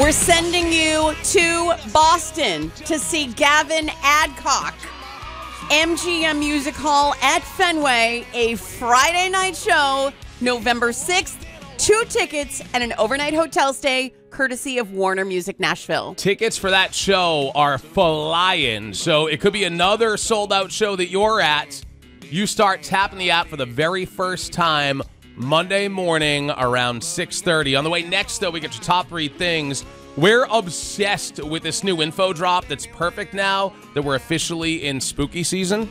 We're sending you to Boston to see Gavin Adcock. MGM Music Hall at Fenway, a Friday night show, November 6th. 2 tickets and an overnight hotel stay, courtesy of Warner Music Nashville. Tickets for that show are flying, so it could be another sold-out show that you're at. You start tapping the app for the very first time Monday morning around 6:30. On the way next, though, we get your top 3 things. We're obsessed with this new info drop that's perfect now that we're officially in spooky season.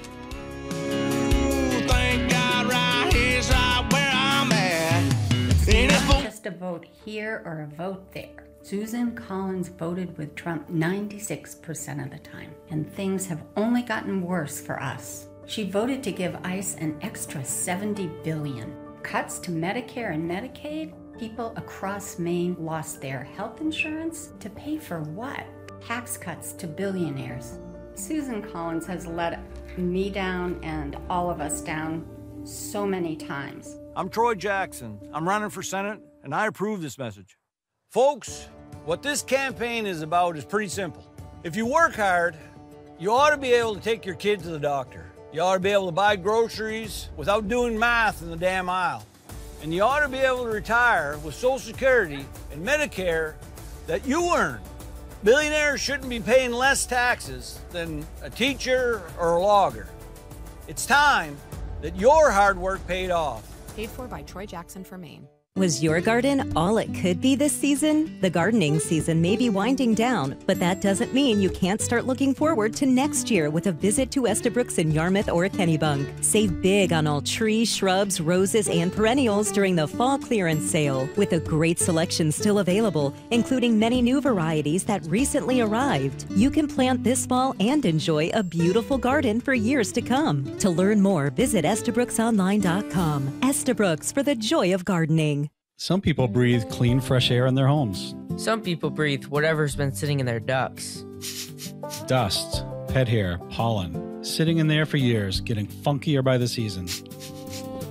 Just a vote here or a vote there. Susan Collins voted with Trump 96% of the time, and things have only gotten worse for us. She voted to give ICE an extra $70 billion. Cuts to Medicare and Medicaid? People across Maine lost their health insurance to pay for what? Tax cuts to billionaires. Susan Collins has let me down and all of us down so many times. I'm Troy Jackson. I'm running for Senate, and I approve this message. Folks, what this campaign is about is pretty simple. If you work hard, you ought to be able to take your kid to the doctor. You ought to be able to buy groceries without doing math in the damn aisle. And you ought to be able to retire with Social Security and Medicare that you earn. Billionaires shouldn't be paying less taxes than a teacher or a logger. It's time that your hard work paid off. Paid for by Troy Jackson for Maine. Was your garden all it could be this season? The gardening season may be winding down, but that doesn't mean you can't start looking forward to next year with a visit to Estabrooks in Yarmouth or Kennebunk. Save big on all trees, shrubs, roses, and perennials during the fall clearance sale, with a great selection still available, including many new varieties that recently arrived. You can plant this fall and enjoy a beautiful garden for years to come. To learn more, visit EstabrooksOnline.com. Estabrooks, for the joy of gardening. Some people breathe clean, fresh air in their homes. Some people breathe whatever's been sitting in their ducts. Dust, pet hair, pollen, sitting in there for years, getting funkier by the season.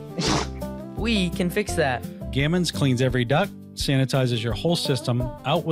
We can fix that. Gammons cleans every duct, sanitizes your whole system, out with